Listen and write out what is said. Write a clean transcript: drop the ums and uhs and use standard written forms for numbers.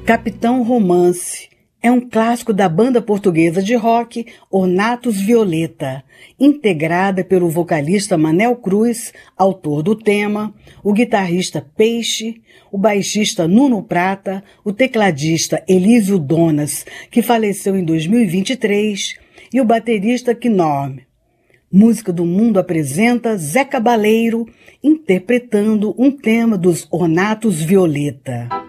Capitão Romance é um clássico da banda portuguesa de rock Ornatos Violeta, integrada pelo vocalista Manel Cruz, autor do tema, o guitarrista Peixe, o baixista Nuno Prata, o tecladista Elísio Donas, que faleceu em 2023, e o baterista Knorr. Música do Mundo apresenta Zé Cabaleiro interpretando um tema dos Ornatos Violeta.